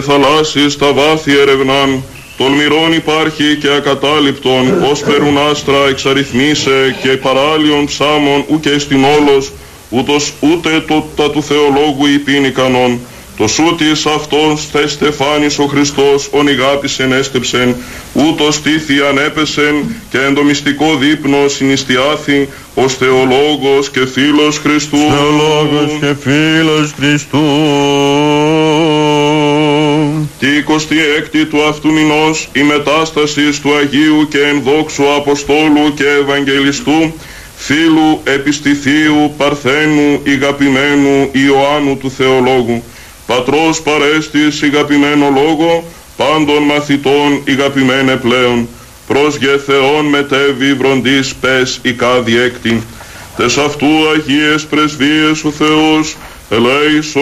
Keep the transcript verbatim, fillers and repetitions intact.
θαλάσσης τα βάθη ερευνάν, τολμηρών υπάρχει και ακατάληπτον, ως περουν άστρα εξαριθμίσε και παράλιον ψάμων ου και στην όλος, ούτως ούτε το, τα του θεολόγου υπήν ικανόν. Το σούτης αυτός θε στεφάνης ο Χριστός ον ηγάπησεν έστεψεν, ούτως τίθη ανέπεσεν και εν το μυστικό δείπνο συνιστιάθη ως θεολόγος και φίλος Χριστού. Θεολόγος και φίλος Χριστού. Τη εικοστή έκτη του αυτού μηνός η μετάσταση του Αγίου και ενδόξου Αποστόλου και Ευαγγελιστού φίλου επιστηθίου Παρθένου ηγαπημένου Ιωάννου του Θεολόγου, πατρός παρέστης ηγαπημένο λόγο, πάντων μαθητών ηγαπημένε πλέον, προς γε Θεόν μετέβη βροντής πες ικά διέκτη. Τες αυτού Αγίες πρεσβείες ο Θεός ελέησον